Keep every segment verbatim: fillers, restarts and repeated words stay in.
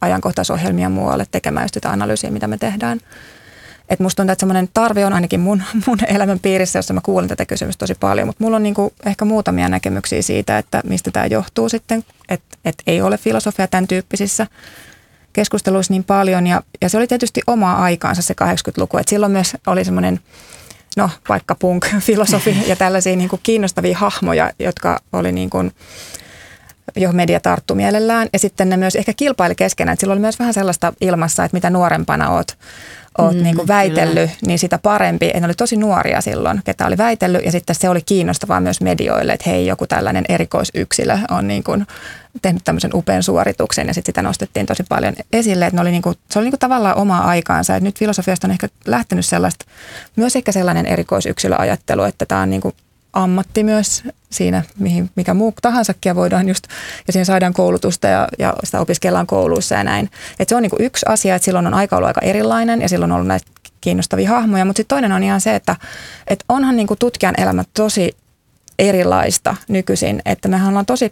ajankohtaisohjelmia muualle tekemään just sitä analyysiä, mitä me tehdään. Että musta tuntuu, että semmoinen tarve on ainakin mun, mun elämän piirissä, jossa mä kuulen tätä kysymystä tosi paljon. Mutta mulla on niinku ehkä muutamia näkemyksiä siitä, että mistä tämä johtuu sitten, että et ei ole filosofia tämän tyyppisissä keskusteluissa niin paljon. Ja, ja se oli tietysti omaa aikaansa se kahdeksankymmentäluku, että silloin myös oli semmoinen, no vaikka punk-filosofi ja tällaisia niinku kiinnostavia hahmoja, jotka oli niin kuin, johon media tarttui mielellään. Ja sitten ne myös ehkä kilpaili keskenään, että silloin oli myös vähän sellaista ilmassa, että mitä nuorempana oot. oot mm, niin kuin väitellyt, kyllä. Niin sitä parempi. Ne oli tosi nuoria silloin, ketä oli väitellyt. Ja sitten se oli kiinnostavaa myös medioille, että hei, joku tällainen erikoisyksilö on niin kuin tehnyt tämmöisen upean suorituksen. Ja sitten sitä nostettiin tosi paljon esille. Että ne oli niin kuin, se oli niin kuin tavallaan omaa aikaansa. Että nyt filosofiasta on ehkä lähtenyt sellaista, myös ehkä sellainen erikoisyksilöajattelu, että tämä on niin kuin ammatti myös siinä, mihin, mikä muu tahansakin ja voidaan just, ja siinä saadaan koulutusta ja, ja sitä opiskellaan kouluissa ja näin. Että se on niinku yksi asia, että silloin on aika ollut aika erilainen ja silloin on ollut näitä kiinnostavia hahmoja, mutta sitten toinen on ihan se, että et onhan niinku tutkijan elämä tosi erilaista nykyisin, että mehän ollaan tosi,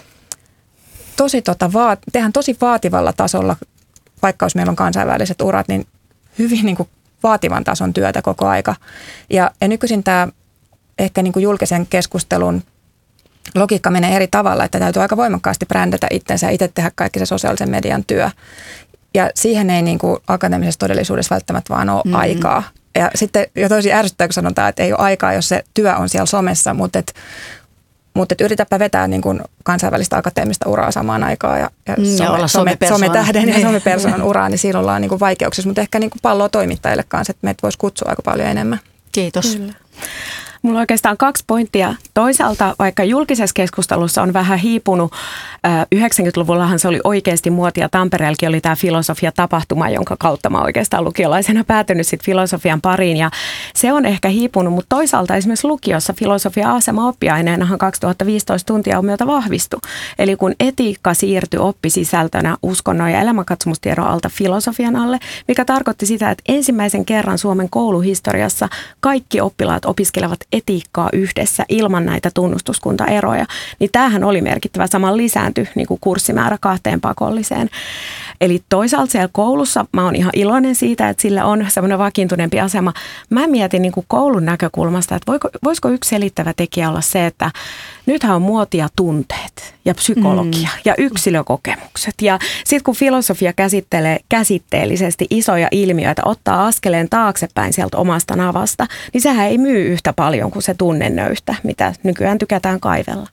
tosi tota, vaat, tehdään tosi vaativalla tasolla, vaikka jos meillä on kansainväliset urat, niin hyvin niinku vaativan tason työtä koko aika. Ja, ja nykyisin tämä ehkä niin kuin julkisen keskustelun logiikka menee eri tavalla, että täytyy aika voimakkaasti brändätä itsensä ja itse tehdä kaikki se sosiaalisen median työ. Ja siihen ei niin kuin akateemisessa todellisuudessa välttämättä vaan ole mm-hmm. aikaa. Ja sitten jo tosi ärsyttää, kun sanotaan, että ei ole aikaa, jos se työ on siellä somessa, mutta et, mutta et yritäpä vetää niin kuin kansainvälistä akateemista uraa samaan aikaan ja, ja, mm, some, ja some, sometähden ja somepersonan uraa, niin siinä ollaan niin kuin vaikeuksissa. Mutta ehkä niin kuin palloa toimittajille kanssa, että meitä voisi kutsua aika paljon enemmän. Kiitos. Kyllä. Mulla on oikeastaan kaksi pointtia. Toisaalta vaikka julkisessa keskustelussa on vähän hiipunut, yhdeksänkymmentäluvullahan se oli oikeasti muotia. Tampereellakin oli tämä filosofia-tapahtuma, jonka kautta mä oikeastaan lukiolaisena päätynyt sitten filosofian pariin. Ja se on ehkä hiipunut, mutta toisaalta esimerkiksi lukiossa filosofia-asema oppiaineenahan kaksituhattaviisitoista tuntia on myötä vahvistu. Eli kun etiikka siirtyi oppisisältönä uskonnon ja elämänkatsomustiedon alta filosofian alle, mikä tarkoitti sitä, että ensimmäisen kerran Suomen kouluhistoriassa kaikki oppilaat opiskelevat etiikkaa yhdessä ilman näitä tunnustuskuntaeroja, niin tämähän oli merkittävä. Saman lisääntyi niin kuin kurssimäärä kahteen pakolliseen. Eli toisaalta siellä koulussa mä oon ihan iloinen siitä, että sillä on semmoinen vakiintuneempi asema. Mä mietin niin kuin koulun näkökulmasta, että voiko, voisiko yksi selittävä tekijä olla se, että nythän on muotia tunteet ja psykologia mm. ja yksilökokemukset. Ja sitten kun filosofia käsittelee käsitteellisesti isoja ilmiöitä, ottaa askeleen taaksepäin sieltä omasta navasta, niin sehän ei myy yhtä paljon kuin se tunnennöyhtä, mitä nykyään tykätään kaivella.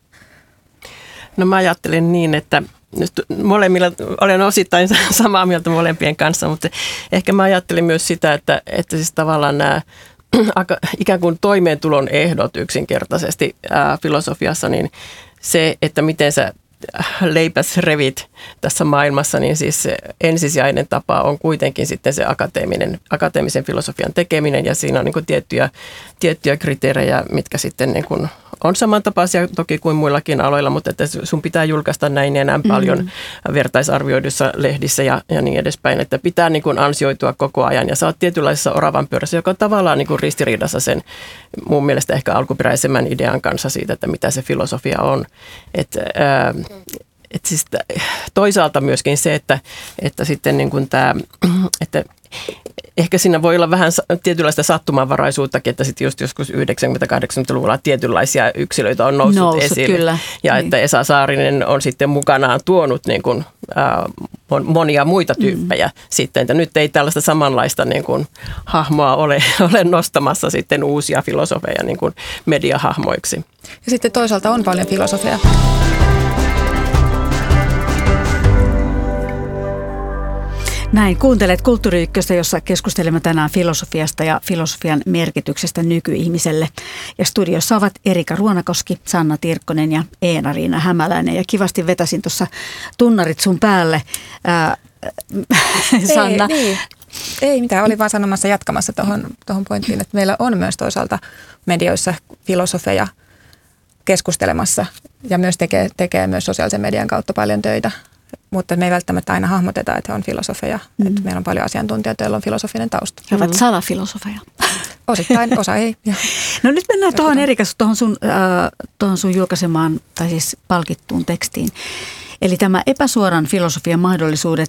No mä ajattelin niin, että molemmilla olen osittain samaa mieltä molempien kanssa, mutta ehkä mä ajattelin myös sitä, että, että siis tavallaan nämä ikään kuin toimeentulon ehdot yksinkertaisesti ää, filosofiassa, niin se, että miten sä leipäs revit tässä maailmassa, niin siis se ensisijainen tapa on kuitenkin sitten se akateeminen, akateemisen filosofian tekeminen ja siinä on niin kuin tiettyjä, tiettyjä kriteerejä, mitkä sitten niin kuin on samantapaisia toki kuin muillakin aloilla, mutta että sun pitää julkaista näin ja näin paljon mm-hmm. vertaisarvioiduissa lehdissä ja, ja niin edespäin, että pitää niin kuin ansioitua koko ajan ja sä oot tietynlaisessa oravan pyörässä, joka on tavallaan niin kuin ristiriidassa sen mun mielestä ehkä alkuperäisemmän idean kanssa siitä, että mitä se filosofia on. Että ää, et siis toisaalta myöskin se, että, että sitten niin kuin tämä, että ehkä siinä voi olla vähän tietynlaista sattumanvaraisuuttakin, että sitten just joskus yhdeksänkymmentä-kahdeksankymmentäluvulla tietynlaisia yksilöitä on noussut, noussut esille. Kyllä. Ja niin. Että Esa Saarinen on sitten mukanaan tuonut niin kuin, äh, monia muita tyyppejä mm. sitten. Että nyt ei tällaista samanlaista niin kuin, hahmoa ole, ole nostamassa sitten uusia filosofeja niin kuin mediahahmoiksi. Ja sitten toisaalta on paljon filosofia. Näin, kuuntelet Kulttuuri Ykköstä, jossa keskustelemme tänään filosofiasta ja filosofian merkityksestä nykyihmiselle. Ja studiossa ovat Erika Ruonakoski, Sanna Tirkkonen ja Eena-Riina Hämäläinen. Ja kivasti vetäsin tuossa tunnarit sun päälle, ää, Sanna. Ei, niin. Ei mitään, olin vaan sanomassa jatkamassa tuohon tohon pointtiin, että meillä on myös toisaalta medioissa filosofeja keskustelemassa ja myös tekee, tekee myös sosiaalisen median kautta paljon töitä. Mutta me ei välttämättä aina hahmoteta, että he on filosofeja. Mm. Että meillä on paljon asiantuntijoita, joilla on filosofinen tausta. He ovat salafilosofeja. Osittain, osa ei. No nyt mennään tuohon Erikas, tuohon sun, äh, tuohon sun julkaisemaan tai siis palkittuun tekstiin. Eli tämä epäsuoran filosofian mahdollisuudet